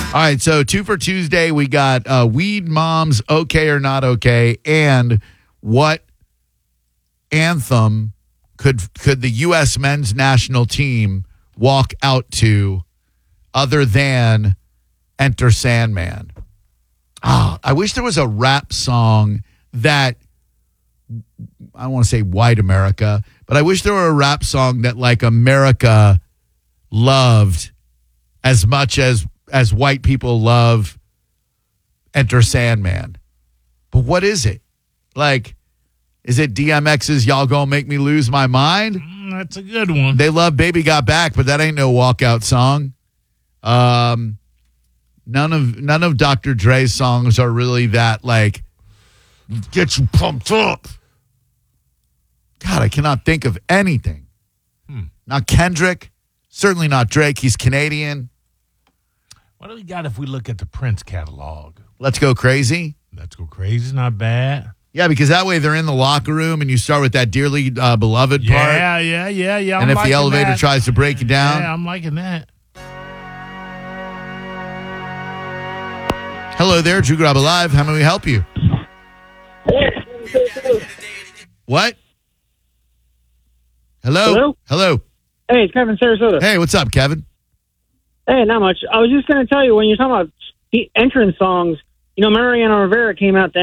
All right, so 2 for Tuesday, we got Weed Moms, okay or not okay, and what anthem could the U.S. men's national team walk out to other than Enter Sandman? I wish there was a rap song that, I don't want to say white America, but I wish there were a rap song that like America loved as much as white people love Enter Sandman. But what is it? Like, is it DMX's Y'all Gonna Make Me Lose My Mind? That's a good one. They love Baby Got Back, but that ain't no walkout song. None of Dr. Dre's songs are really that, like, get you pumped up. God, I cannot think of anything. Not Kendrick. Certainly not Drake. He's Canadian. What do we got if we look at the Prince catalog? Let's Go Crazy. Let's Go Crazy. Not bad. Yeah, because that way they're in the locker room and you start with that dearly beloved part. Yeah. And if the elevator tries to break you down. Yeah, I'm liking that. Hello there, Drew Grab Alive. How may we help you? What? Hello? Hello. Hey, it's Kevin, Sarasota. Hey, what's up, Kevin? Hey, not much. I was just going to tell you, when you're talking about the entrance songs, Mariano Rivera came out then.